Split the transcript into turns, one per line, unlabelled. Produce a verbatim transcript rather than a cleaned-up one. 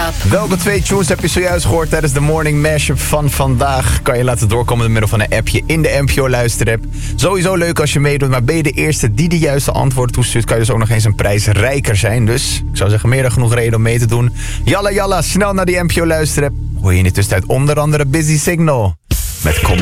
Up.
Welke twee tunes heb je zojuist gehoord tijdens de morning mashup van vandaag? Kan je laten doorkomen door middel van een appje in de N P O luisterapp. Sowieso leuk als je meedoet, maar ben je de eerste die de juiste antwoorden toestuurt, kan je dus ook nog eens een prijs rijker zijn. Dus ik zou zeggen, meer dan genoeg reden om mee te doen. Jalla jalla, snel naar die N P O luisterapp. Hoor je in de tussentijd onder andere Busy Signal met Kom